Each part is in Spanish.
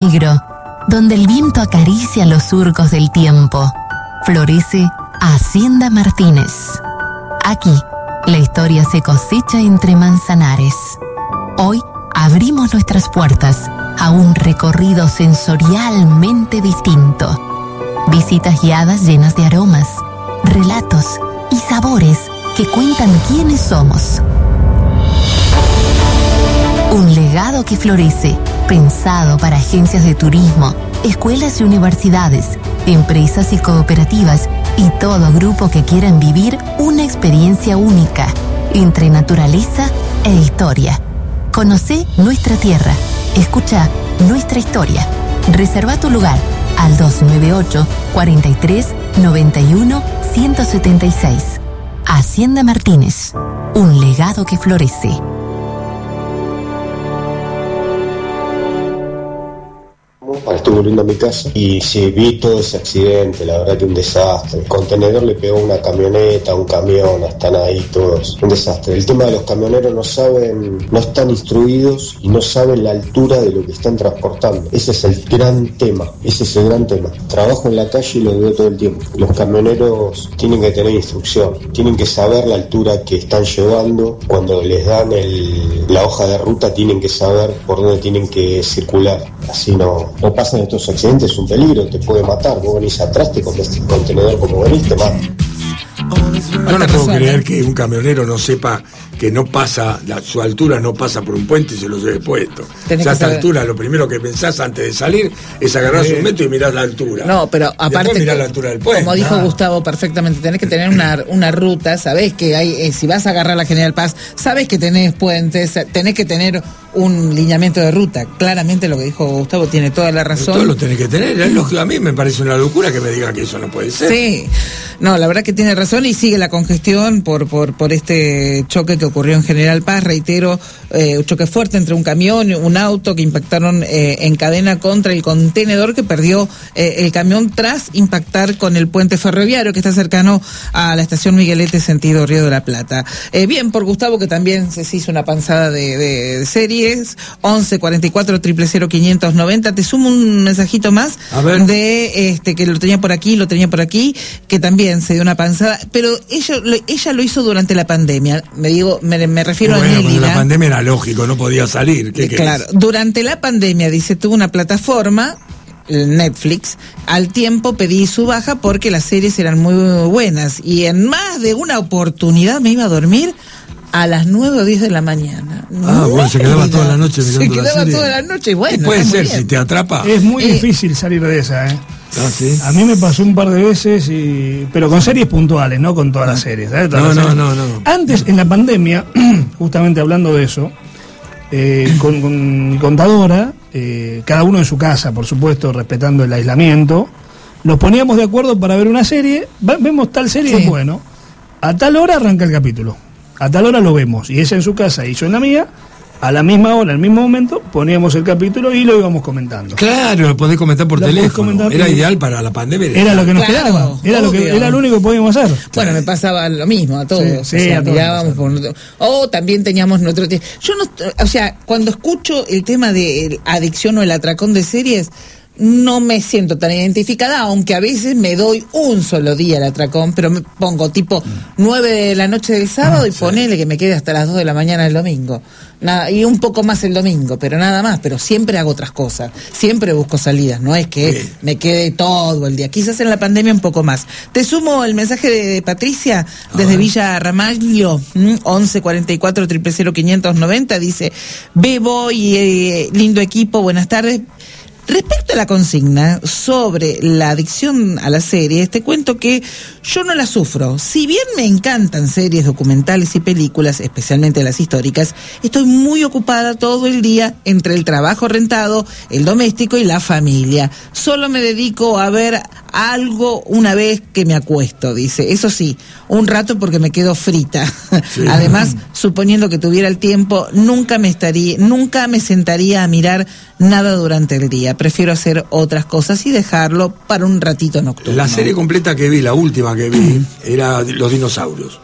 peligro, donde el viento acaricia los surcos del tiempo, florece Hacienda Martínez. Aquí, la historia se cosecha entre manzanares. Hoy abrimos nuestras puertas a un recorrido sensorialmente distinto. Visitas guiadas llenas de aromas, relatos y sabores que cuentan quiénes somos. Un legado que florece, pensado para agencias de turismo, escuelas y universidades, empresas y cooperativas y todo grupo que quieran vivir una experiencia única entre naturaleza e historia. Conocé nuestra tierra, escucha nuestra historia. Reserva tu lugar al 298 43 91 176. Hacienda Martínez, un legado que florece. Estuve volviendo a mi casa y sí, vi todo ese accidente, la verdad que un desastre. El contenedor le pegó una camioneta, un camión, están ahí todos. Un desastre. El tema de los camioneros no están instruidos y no saben la altura de lo que están transportando. Ese es el gran tema, Trabajo en la calle y lo veo todo el tiempo. Los camioneros tienen que tener instrucción, tienen que saber la altura que están llevando. Cuando les dan la hoja de ruta tienen que saber por dónde tienen que circular. Así no pasan estos accidentes, es un peligro, te puede matar. Vos venís atrás, te comes el contenedor como venís, te mata. Yo no puedo creer que un camionero no sepa que no pasa, su altura no pasa por un puente y se lo lleve puesto. A esta altura lo primero que pensás antes de salir es agarrar un metro y mirar la altura. No, pero aparte mirar la altura del puente. Como dijo Gustavo perfectamente, tenés que tener una ruta, sabés que hay, si vas a agarrar la General Paz, sabés que tenés puentes, tenés que tener un lineamiento de ruta. Claramente lo que dijo Gustavo tiene toda la razón. Todo lo tenés que tener, es lógico. A mí me parece una locura que me digan que eso no puede ser. Sí, no, la verdad que tiene razón y sigue la congestión por este choque que ocurrió en General Paz. Reitero, un choque fuerte entre un camión y un auto que impactaron en cadena contra el contenedor que perdió el camión tras impactar con el puente ferroviario que está cercano a la estación Miguelete sentido Río de la Plata. Bien por Gustavo, que también se hizo una panzada de series. 11 44 000 590. Te sumo un mensajito más de que lo tenía por aquí, que también se dio una panzada, pero ella lo hizo durante la pandemia. Me refiero a Nelly. Cuando la pandemia era lógico, no podía salir. Claro, durante la pandemia, dice, tuvo una plataforma, Netflix, al tiempo pedí su baja porque las series eran muy buenas y en más de una oportunidad me iba a dormir a las 9 o 10 de la mañana. Bueno, se quedaba toda la noche mirando la serie. Se quedaba toda la noche, bueno. Puede ser, si te atrapa. Es muy difícil salir de esa, ¿sí? A mí me pasó un par de veces, pero con series puntuales, no con todas las series. No. Antes, en la pandemia, justamente hablando de eso, con mi contadora, cada uno en su casa, por supuesto, respetando el aislamiento, nos poníamos de acuerdo para ver una serie, vemos tal serie, bueno, a tal hora arranca el capítulo. A tal hora lo vemos, y ella en su casa y yo en la mía, a la misma hora, al mismo momento, poníamos el capítulo y lo íbamos comentando. Claro, lo podés comentar por teléfono. Era ideal para la pandemia. Era lo que nos quedaba, era lo único que podíamos hacer. Bueno, me pasaba lo mismo a todos. Sí, a todos. También teníamos nuestro... Yo no, cuando escucho el tema de adicción o el atracón de series, no me siento tan identificada, aunque a veces me doy un solo día al atracón, pero me pongo tipo 9 de la noche del sábado y ponele que me quede hasta las 2 de la mañana el domingo. Nada, y un poco más el domingo, pero nada más, pero siempre hago otras cosas, siempre busco salidas, no es que me quede todo el día, quizás en la pandemia un poco más. Te sumo el mensaje de Patricia desde Villa Ramallo, 11 44 000 590, dice: Bebo y lindo equipo, buenas tardes. Respecto a la consigna sobre la adicción a las series, te cuento que yo no la sufro. Si bien me encantan series documentales y películas, especialmente las históricas, estoy muy ocupada todo el día entre el trabajo rentado, el doméstico y la familia. Solo me dedico a ver algo una vez que me acuesto, dice. Eso sí, un rato porque me quedo frita. Sí. Además, suponiendo que tuviera el tiempo, nunca me sentaría a mirar nada durante el día. Prefiero hacer otras cosas y dejarlo para un ratito nocturno. La serie completa que vi, la última que vi, era Los Dinosaurios.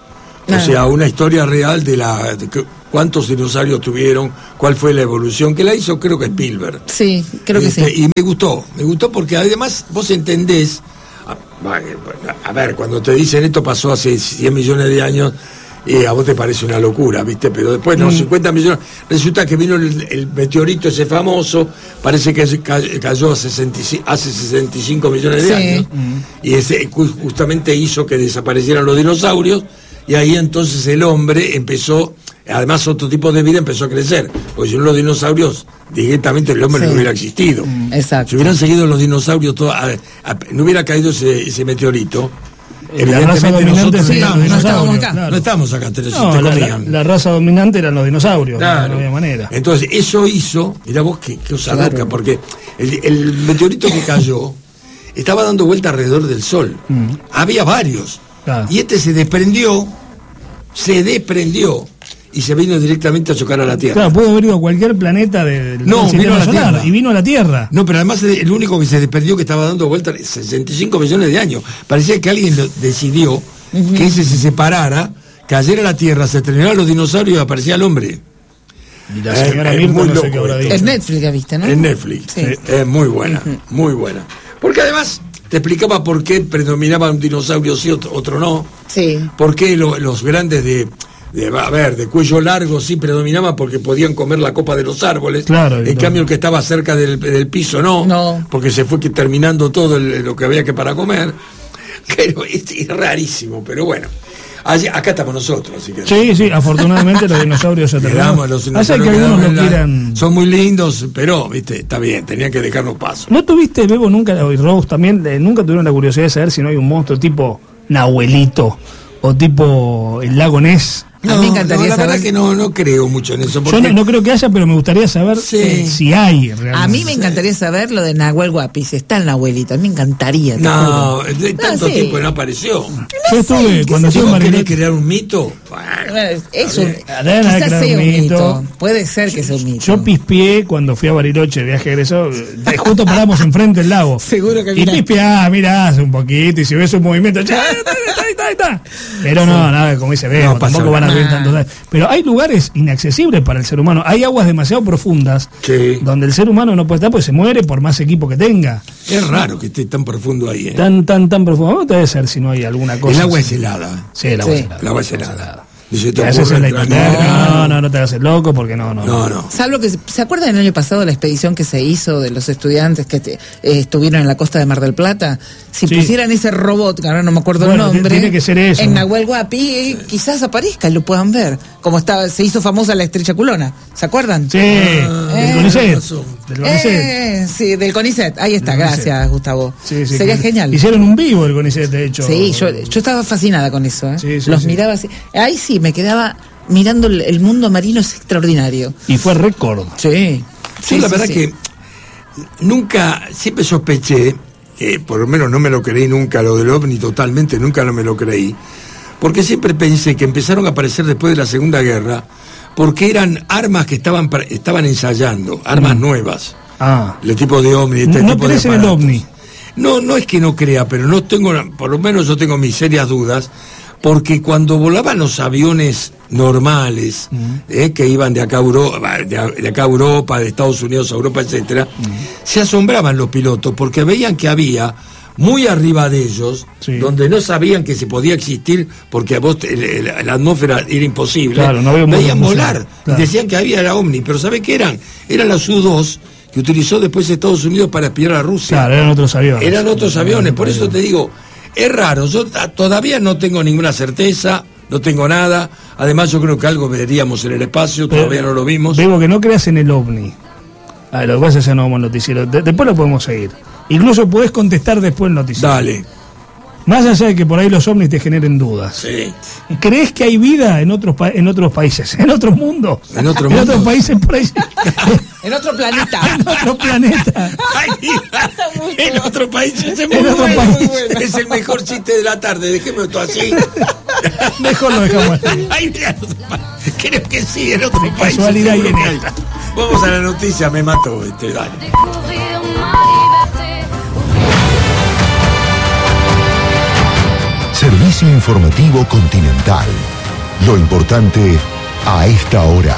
O sea, una historia real de cuántos dinosaurios tuvieron, cuál fue la evolución, que la hizo creo que Spielberg. Sí, creo que sí. Y me gustó porque además vos entendés, a ver, cuando te dicen esto pasó hace 100 millones de años, a vos te parece una locura, ¿viste? Pero después, 50 millones, resulta que vino el meteorito ese famoso, parece que cayó hace 65 millones de años, y ese justamente hizo que desaparecieran los dinosaurios, y ahí entonces el hombre empezó, además otro tipo de vida empezó a crecer, porque si no los dinosaurios, directamente el hombre no hubiera existido. Exacto. Si hubieran seguido los dinosaurios, no hubiera caído ese meteorito. La raza dominante no estamos acá, la raza dominante eran los dinosaurios, claro. No había manera. Entonces eso hizo, mirá vos qué cosa loca, porque el meteorito que cayó estaba dando vuelta alrededor del Sol. Había varios. Claro. Y este se desprendió y se vino directamente a chocar a la Tierra. Claro, pudo haber ido a cualquier planeta del vino a la Tierra. Y vino a la Tierra. No, pero además el único que se desprendió que estaba dando vuelta 65 millones de años. Parecía que alguien decidió que ese se separara, cayera a la Tierra, se estrenaran los dinosaurios y aparecía el hombre. Y la señora Mirta no sé qué habrá dicho. Es Netflix, ¿la viste, no? Es Netflix. Sí. Es muy buena, muy buena. Porque además te explicaba por qué predominaba un dinosaurio sí, otro no. Sí. Por qué los grandes de cuello largo sí predominaban porque podían comer la copa de los árboles. Claro, en cambio el que estaba cerca del piso no, porque se fue terminando todo lo que había que para comer. Pero es rarísimo, pero bueno. Acá estamos nosotros, así que... Sí, afortunadamente los dinosaurios se terminaron. Hace que algunos lo quieran... Son muy lindos, pero, viste, está bien, tenían que dejarnos paso. ¿No tuviste, Bebo, nunca, y Rose también, nunca tuvieron la curiosidad de saber si no hay un monstruo tipo Nahuelito o tipo el lago Ness? No, me encantaría la verdad que no creo mucho en eso. Yo no creo que haya, pero me gustaría saber si hay realmente. A mí me encantaría saber lo de Nahuel Guapi, si está el Nahuelito, a mí me encantaría. No, de tanto tiempo no apareció. Yo estuve, cuando estuve en Bariloche... ¿Querés crear un mito? Bueno, eso, quizás sea un mito. Puede ser que sea un mito. Yo pispié cuando fui a Bariloche, de viaje egresado, justo paramos enfrente del lago. Seguro que y pispié, mirás un poquito, y si ves un movimiento, está. Pero no, nada, como dice Bebo, tampoco van a ver tanto. Pero hay lugares inaccesibles para el ser humano. Hay aguas demasiado profundas donde el ser humano no puede estar, pues se muere por más equipo que tenga. Es raro que esté tan profundo ahí. Tan profundo. ¿Cómo debe ser si no hay alguna cosa? El agua es helada. Sí, el agua es helada. El agua es helada. No te hagas el loco porque no. Salvo que, ¿se acuerdan el año pasado la expedición que se hizo de los estudiantes que estuvieron en la costa de Mar del Plata? Si pusieran ese robot, que ahora no me acuerdo el nombre, tiene que ser eso. En Nahuel Huapi, quizás aparezca y lo puedan ver. Como se hizo famosa la estrella culona. ¿Se acuerdan? Sí, del CONICET. Sí, del CONICET. Ahí está, gracias, Gustavo. Sí, sería genial. Hicieron un vivo del CONICET, de hecho. Sí, yo estaba fascinada con eso. Los miraba así. Ahí sí, me quedaba mirando el mundo marino, es extraordinario. Y fue récord. Sí. Yo la verdad que siempre sospeché, por lo menos no me lo creí nunca, lo del OVNI totalmente, nunca no me lo creí, porque siempre pensé que empezaron a aparecer después de la Segunda Guerra, porque eran armas que estaban ensayando, armas nuevas. El tipo de OVNI, ¿No crees en el OVNI? No es que no crea, pero no tengo, por lo menos yo tengo mis serias dudas, porque cuando volaban los aviones normales, que iban de acá a Europa, de Estados Unidos a Europa, etcétera, se asombraban los pilotos porque veían que había muy arriba de ellos, donde no sabían que se podía existir porque a vos la atmósfera era imposible, veían volar y decían que había la OVNI, pero ¿sabe qué eran? Eran las U-2 que utilizó después Estados Unidos para espiar a Rusia. Claro, eran otros aviones. Por eso te digo, es raro, yo todavía no tengo ninguna certeza, no tengo nada, además yo creo que algo veríamos en el espacio, todavía no lo vimos. Digo que no creas en el OVNI. Lo que pasa es que no vamos al noticiero, después lo podemos seguir. Incluso podés contestar después el noticiero. Dale. Más allá de que por ahí los ovnis te generen dudas. Sí. ¿Crees que hay vida en otros países? ¿En otros mundos? ¿En otros países por ahí? En otro planeta. En otro planeta. En otro país. Es el mejor chiste de la tarde. Dejémoslo todo así. Mejor lo dejamos así. Creo que sí, en otro país. Casualidad y en esta. Vamos a la noticia, me mató. Dale. Servicio Informativo Continental. Lo importante a esta hora.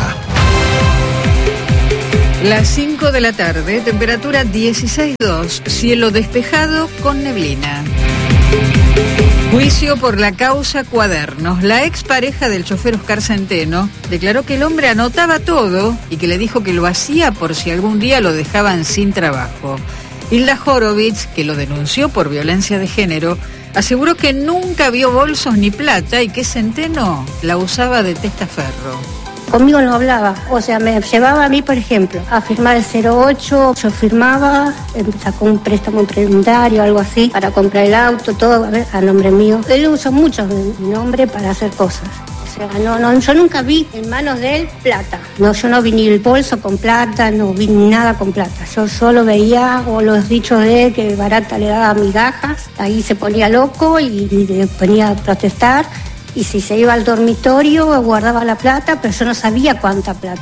Las 5 de la tarde, temperatura 16,2, cielo despejado con neblina. Juicio por la causa Cuadernos. La expareja del chofer Oscar Centeno declaró que el hombre anotaba todo y que le dijo que lo hacía por si algún día lo dejaban sin trabajo. Hilda Horowitz, que lo denunció por violencia de género, aseguró que nunca vio bolsos ni plata y que Centeno la usaba de testaferro. Conmigo no hablaba, o sea, me llevaba a mí, por ejemplo, a firmar el 08, yo firmaba, sacó un préstamo implementario, algo así, para comprar el auto, todo a nombre mío. Él usó mucho mi nombre para hacer cosas. O sea, yo nunca vi en manos de él plata. No, yo no vi ni el bolso con plata, no vi nada con plata. Yo solo veía o los dichos de él que Barata le daba migajas, ahí se ponía loco y le ponía a protestar. Y si se iba al dormitorio, guardaba la plata, pero yo no sabía cuánta plata.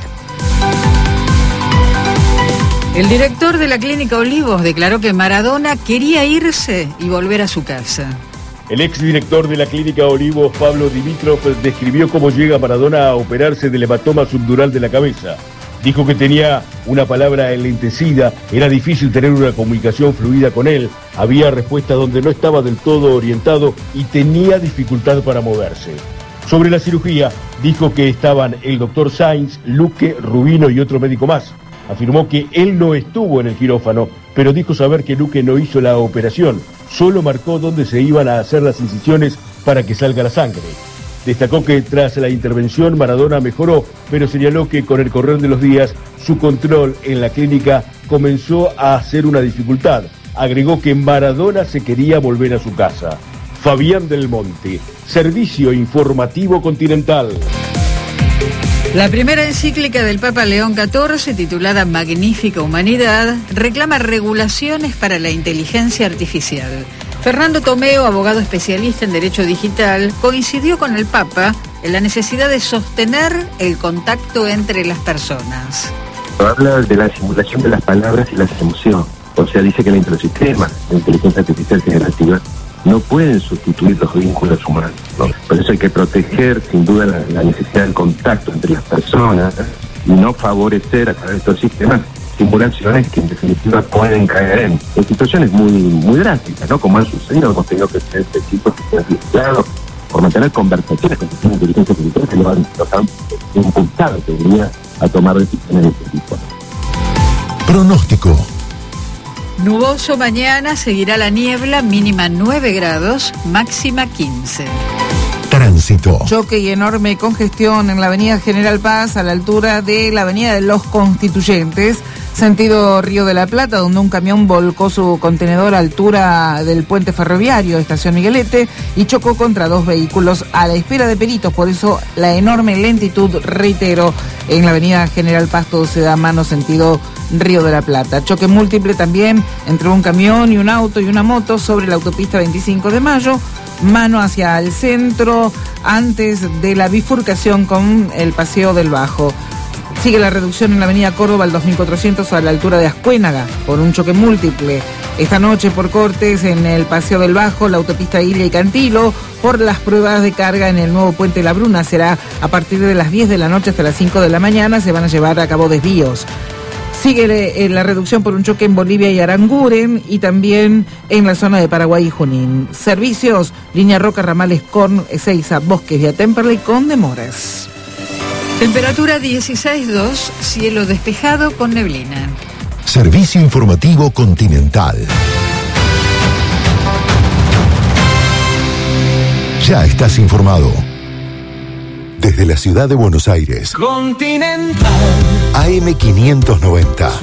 El director de la Clínica Olivos declaró que Maradona quería irse y volver a su casa. El exdirector de la Clínica Olivos, Pablo Dimitrov, describió cómo llega Maradona a operarse del hematoma subdural de la cabeza. Dijo que tenía una palabra enlentecida, era difícil tener una comunicación fluida con él, había respuestas donde no estaba del todo orientado y tenía dificultad para moverse. Sobre la cirugía, dijo que estaban el doctor Sainz, Luque, Rubino y otro médico más. Afirmó que él no estuvo en el quirófano, pero dijo saber que Luque no hizo la operación, solo marcó dónde se iban a hacer las incisiones para que salga la sangre. Destacó que tras la intervención Maradona mejoró, pero señaló que con el correr de los días su control en la clínica comenzó a ser una dificultad. Agregó que Maradona se quería volver a su casa. Fabián del Monte, Servicio Informativo Continental. La primera encíclica del Papa León XIV, titulada Magnífica Humanidad, reclama regulaciones para la inteligencia artificial. Fernando Tomeo, abogado especialista en Derecho Digital, coincidió con el Papa en la necesidad de sostener el contacto entre las personas. Habla de la simulación de las palabras y las emociones. O sea, dice que el sistemas de inteligencia artificial generativa no pueden sustituir los vínculos humanos, ¿no? Por eso hay que proteger, sin duda, la necesidad del contacto entre las personas y no favorecer a través de estos sistemas simulaciones que en definitiva pueden caer en situaciones muy drásticas, ¿no? Como han sucedido, hemos tenido que ser equipos que se han aislado por mantener conversaciones con sistemas de inteligencia artificial que los han impulsado, te diría, a tomar decisiones de este tipo. Pronóstico. Nuboso mañana, seguirá la niebla, mínima 9 grados, máxima 15. Tránsito. Choque y enorme congestión en la avenida General Paz a la altura de la avenida de los Constituyentes, sentido Río de la Plata, donde un camión volcó su contenedor a altura del puente ferroviario, estación Miguelete, y chocó contra dos vehículos a la espera de peritos. Por eso la enorme lentitud, reitero, en la avenida General Paz todo se da a mano sentido Río de la Plata. Choque múltiple también entre un camión y un auto y una moto sobre la autopista 25 de Mayo, mano hacia el centro, antes de la bifurcación con el Paseo del Bajo. Sigue la reducción en la avenida Córdoba al 2400 a la altura de Ascuénaga por un choque múltiple. Esta noche por cortes en el Paseo del Bajo, la autopista Ilia y Cantilo, por las pruebas de carga en el nuevo puente La Bruna. Será a partir de las 10 de la noche hasta las 5 de la mañana, se van a llevar a cabo desvíos. Sigue la reducción por un choque en Bolivia y Aranguren y también en la zona de Paraguay y Junín. Servicios, línea Roca, ramales con Ezeiza, Bosques y a Temperley con demoras. Temperatura 16,2, cielo despejado con neblina. Servicio Informativo Continental. Ya estás informado. Desde la ciudad de Buenos Aires. Continental. AM590.